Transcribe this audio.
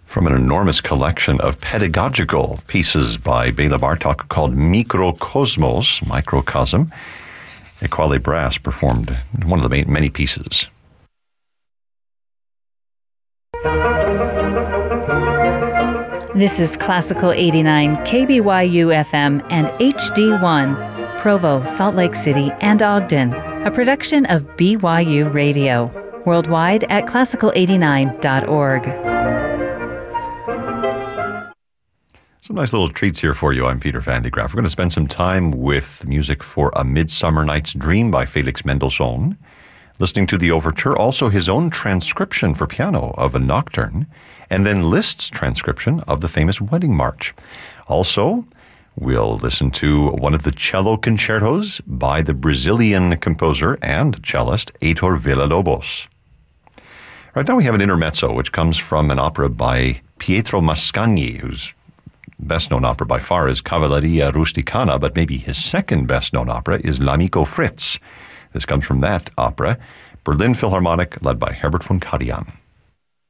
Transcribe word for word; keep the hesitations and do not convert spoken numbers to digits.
from an enormous collection of pedagogical pieces by Bela Bartok called Mikrokosmos, Microcosm. Equale Brass performed one of the main, many pieces. This is Classical eighty-nine, K B Y U F M and H D one, Provo, Salt Lake City, and Ogden, a production of B Y U Radio, worldwide at classical eighty-nine dot org. Some nice little treats here for you. I'm Peter Van de Graaff. We're going to spend some time with music for A Midsummer Night's Dream by Felix Mendelssohn, listening to the overture, also his own transcription for piano of a nocturne, and then Liszt's transcription of the famous Wedding March. Also, we'll listen to one of the cello concertos by the Brazilian composer and cellist Heitor Villa-Lobos. Right now we have an intermezzo, which comes from an opera by Pietro Mascagni, whose best-known opera by far is Cavalleria Rusticana, but maybe his second best-known opera is L'Amico Fritz. This comes from that opera, Berlin Philharmonic, led by Herbert von Karajan.